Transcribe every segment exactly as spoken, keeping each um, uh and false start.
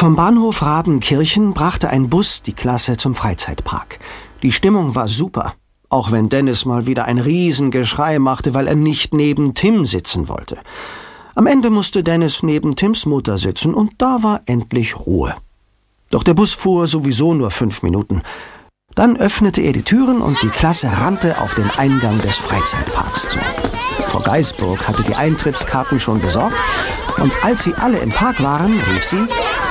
Vom Bahnhof Rabenkirchen brachte ein Bus die Klasse zum Freizeitpark. Die Stimmung war super, auch wenn Dennis mal wieder ein Riesengeschrei machte, weil er nicht neben Tim sitzen wollte. Am Ende musste Dennis neben Tims Mutter sitzen und da war endlich Ruhe. Doch der Bus fuhr sowieso nur fünf Minuten. Dann öffnete er die Türen und die Klasse rannte auf den Eingang des Freizeitparks zu. Frau Geisburg hatte die Eintrittskarten schon besorgt und als sie alle im Park waren, rief sie: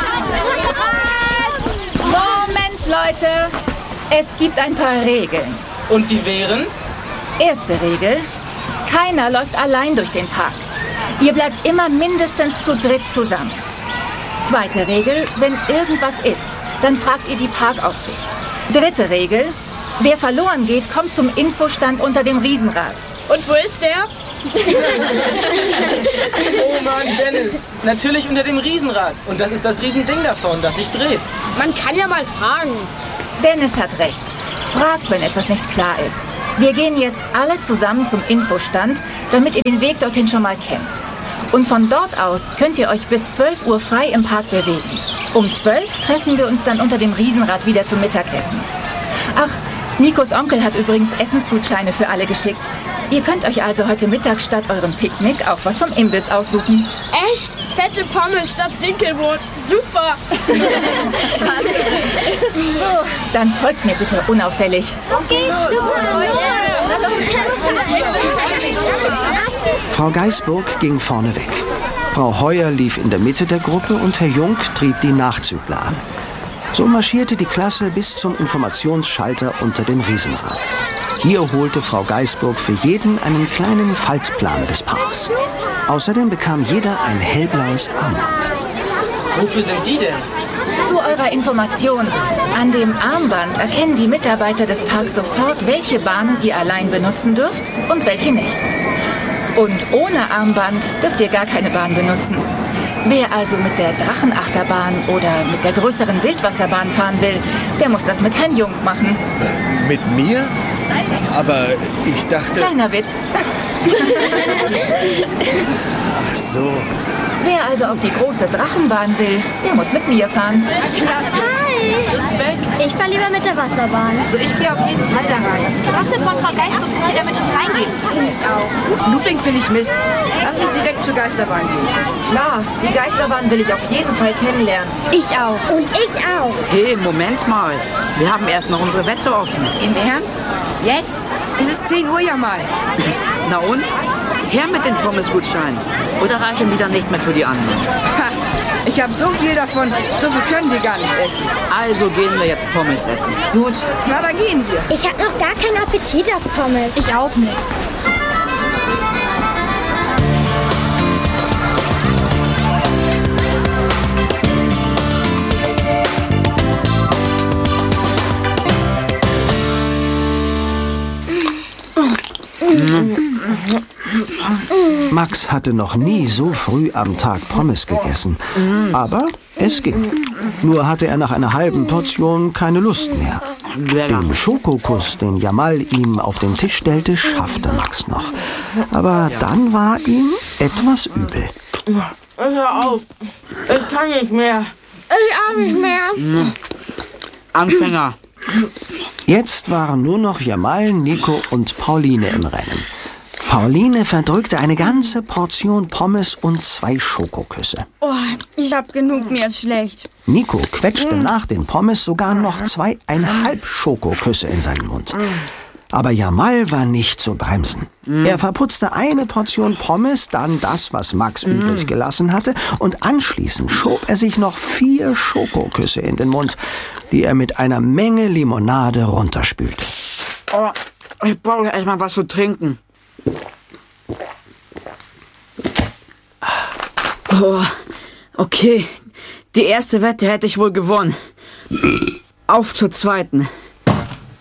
Moment, Leute! Es gibt ein paar Regeln. Und die wären? Erste Regel: keiner läuft allein durch den Park. Ihr bleibt immer mindestens zu dritt zusammen. Zweite Regel: wenn irgendwas ist, dann fragt ihr die Parkaufsicht. Dritte Regel: wer verloren geht, kommt zum Infostand unter dem Riesenrad. Und wo ist der? Oh Mann, Dennis. Natürlich unter dem Riesenrad. Und das ist das Riesending davon, das sich dreht. Man kann ja mal fragen. Dennis hat recht. Fragt, wenn etwas nicht klar ist. Wir gehen jetzt alle zusammen zum Infostand, damit ihr den Weg dorthin schon mal kennt. Und von dort aus könnt ihr euch bis zwölf Uhr frei im Park bewegen. Um zwölf treffen wir uns dann unter dem Riesenrad wieder zum Mittagessen. Ach, Nikos Onkel hat übrigens Essensgutscheine für alle geschickt. Ihr könnt euch also heute Mittag statt eurem Picknick auch was vom Imbiss aussuchen. Echt? Fette Pommes statt Dinkelbrot. Super! So, dann folgt mir bitte unauffällig. Auf geht's! Frau Geisburg ging vorne weg. Frau Heuer lief in der Mitte der Gruppe und Herr Jung trieb die Nachzügler an. So marschierte die Klasse bis zum Informationsschalter unter dem Riesenrad. Hier holte Frau Geisburg für jeden einen kleinen Faltplan des Parks. Außerdem bekam jeder ein hellblaues Armband. Wofür sind die denn? Zu eurer Information. An dem Armband erkennen die Mitarbeiter des Parks sofort, welche Bahnen ihr allein benutzen dürft und welche nicht. Und ohne Armband dürft ihr gar keine Bahn benutzen. Wer also mit der Drachenachterbahn oder mit der größeren Wildwasserbahn fahren will, der muss das mit Herrn Jung machen. Mit mir? Aber ich dachte... Kleiner Witz. Ach so. Wer also auf die große Drachenbahn will, der muss mit mir fahren. Klasse! Hi! Respekt! Ich fahre lieber mit der Wasserbahn. So, ich gehe auf jeden Fall da rein. Klasse von Frau Geisburg, dass sie da mit uns reingeht. Ich auch. Looping finde ich Mist. Lass uns direkt zur Geisterbahn gehen. Klar, die Geisterbahn will ich auf jeden Fall kennenlernen. Ich auch. Und ich auch. Hey, Moment mal. Wir haben erst noch unsere Wette offen. Im Ernst? Jetzt? Es ist zehn Uhr ja mal. Na und? Her mit den Pommesgutscheinen. Oder reichen die dann nicht mehr für die anderen? Ha, ich habe so viel davon. So viel können wir gar nicht essen. Also gehen wir jetzt Pommes essen. Gut, na dann gehen wir. Ich habe noch gar keinen Appetit auf Pommes. Ich auch nicht. Max hatte noch nie so früh am Tag Pommes gegessen. Aber es ging. Nur hatte er nach einer halben Portion keine Lust mehr. Den Schokokuss, den Jamal ihm auf den Tisch stellte, schaffte Max noch. Aber dann war ihm etwas übel. Hör auf. Ich kann nicht mehr. Ich auch nicht mehr. Anfänger. Jetzt waren nur noch Jamal, Nico und Pauline im Rennen. Pauline verdrückte eine ganze Portion Pommes und zwei Schokoküsse. Oh, ich hab genug, mir ist schlecht. Nico quetschte nach den Pommes sogar noch zweieinhalb Schokoküsse in seinen Mund. Aber Jamal war nicht zu bremsen. Er verputzte eine Portion Pommes, dann das, was Max übrig gelassen hatte, und anschließend schob er sich noch vier Schokoküsse in den Mund, die er mit einer Menge Limonade runterspülte. Oh, ich brauche erst mal was zu trinken. Oh, okay. Die erste Wette hätte ich wohl gewonnen. Auf zur zweiten.